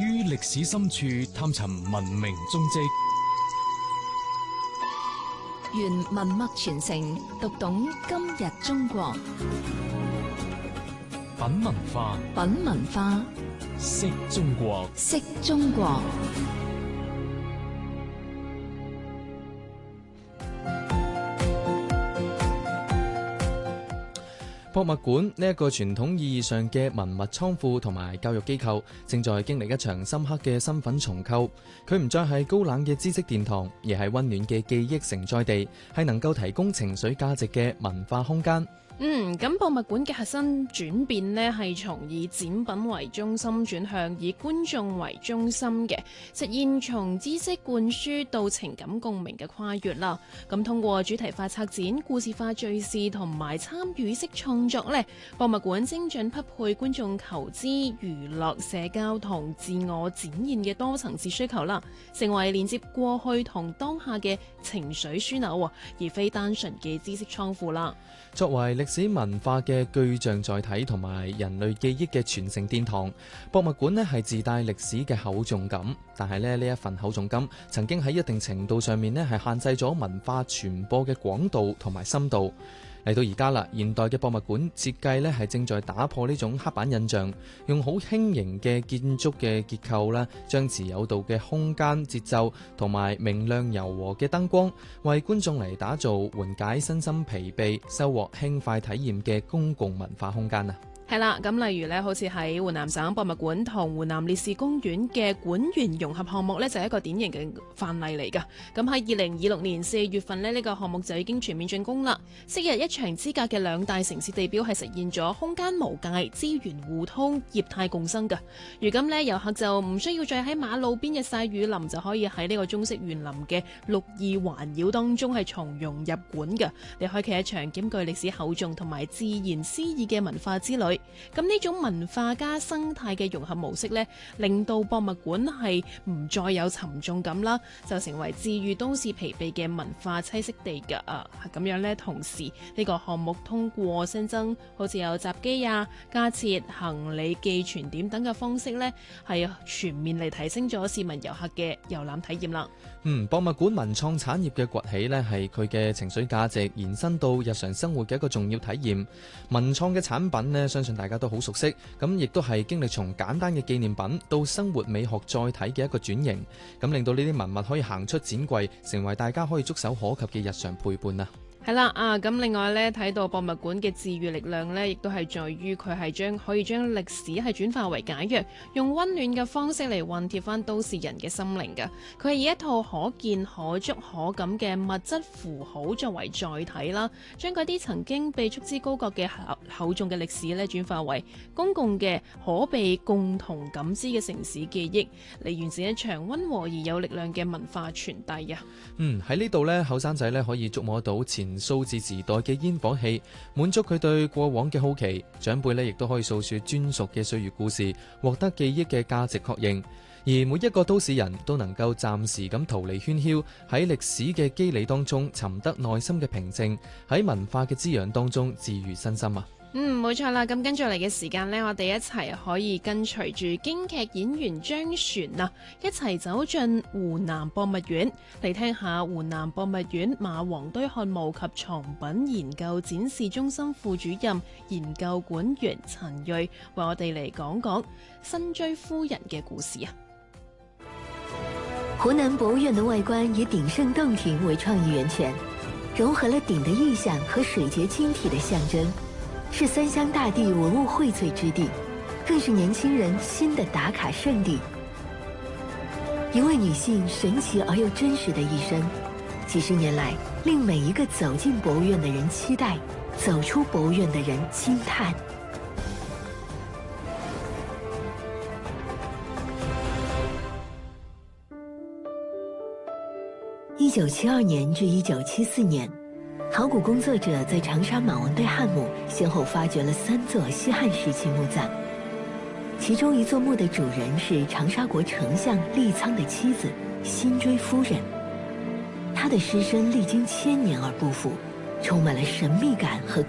於歷史深處探尋文明蹤跡， 原文脈傳承，讀懂今日中國。 品文化， 品文化， 識中國， 識中國。 博物館呢一個傳統意義上嘅文物倉庫同埋教育機構，正在經歷一場深刻嘅身份重構。佢唔再係高冷嘅知識殿堂，而係溫暖嘅記憶承載地，係能夠提供情緒價值嘅文化空間。 咁博物館嘅核心轉變呢，係從以展品為中心轉向以觀眾為中心嘅，實現從知識灌輸到情感共鳴嘅跨越啦。咁通過主題化策展、故事化敘事同埋參與式創作呢，博物館精準匹配觀眾求知、娛樂、社交同自我展現嘅多層次需求啦，成為連接過去同當下嘅情緒樞紐，而非單純嘅知識倉庫啦。 作為歷史文化嘅具象載體同埋人類記憶嘅傳承殿堂，博物館呢係自帶歷史嘅厚重感，但係呢一份厚重感曾經喺一定程度上面呢係限制咗文化傳播嘅廣度同埋深度。嚟到而家啦，現代嘅博物館設計呢係正在打破呢種刻板印象，用好輕盈嘅建築嘅結構啦，張弛有度嘅空間節奏同埋明亮柔和嘅燈光，為觀眾嚟打造緩解身心疲憊、收穫輕快體驗嘅公共文化空間啊！ 係啦，咁例如咧，好似喺湖南省博物館同湖南烈士公園嘅館園融合項目呢，就係一個典型嘅範例嚟㗎。咁喺2026年4月份呢，呢個項目就已經全面竣工啦。昔日一牆之隔嘅兩大城市地標係實現咗空間無界、資源互通、業態共生㗎。如今呢，遊客就唔需要再喺馬路邊日曬雨淋，就可以喺呢個中式園林嘅綠意環繞當中係從容入館㗎。你開啟一場兼具歷史厚重同埋自然詩意嘅文化之旅。咁呢種文化加生態嘅融合模式呢，令到博物館係唔再有沉重感啦，就成為治癒都市疲憊嘅文化棲息地㗎。咁樣呢，同時呢個項目通過新增好似有閘機啊、加設行李寄存點等嘅方式呢，係全面嚟提升咗市民遊客嘅遊覽體驗啦。 博物館文創產業嘅崛起呢，係佢嘅情緒價值延伸到日常生活嘅一個重要體驗。文創嘅產品呢，相信大家都好熟悉，咁亦都係經歷從簡單嘅紀念品到生活美學載體嘅一個轉型，咁令到呢啲文物可以行出展櫃，成為大家可以觸手可及嘅日常陪伴啊！ 係啦，咁另外咧，睇到博物館嘅治癒力量咧，亦都係在於佢係可以將歷史係轉化為解藥，用溫暖嘅方式嚟混貼翻都市人嘅心靈㗎。佢係以一套可見、可觸、可感嘅物質符號作為載體啦，將嗰啲曾經被束之高閣嘅厚重嘅歷史咧，轉化為公共嘅可被共同感知嘅城市記憶，嚟完成一場溫和而有力量嘅文化傳遞啊！ 喺呢度呢，後生仔呢可以觸摸到前數字時代嘅煙火氣，滿足佢對過往嘅好奇；長輩呢亦都可以訴說專屬嘅歲月故事，獲得記憶嘅價值確認。而每一個都市人都能夠暫時咁逃離喧囂，喺歷史嘅肌理當中尋得內心嘅平靜，喺文化嘅滋養當中治癒身心啊！ 冇錯啦，咁跟住嚟嘅時間呢，我哋一齊可以跟隨住京劇演員張璇一齊走進湖南博物院，嚟聽下湖南博物院馬王堆漢墓及藏品研究展示中心副主任、研究館員陳銳為我哋嚟講講辛追夫人嘅故事啊！ 湖南博物院的外觀以鼎盛洞庭為創意源泉，融合了鼎的意象和水結晶體的象徵，是三湘大地文物薈萃之地，更是年輕人新的打卡聖地。一位女性神奇而又真實的一生，幾十年來令每一個走進博物院的人期待，走出博物院的人驚嘆。1972年至1974年，考古工作者在長沙馬王堆漢墓先後發掘了3座西漢時期墓葬，其中一座墓的主人是長沙國丞相利蒼的妻子辛追夫人，她的屍身歷經1000年而不腐，充滿了神秘感和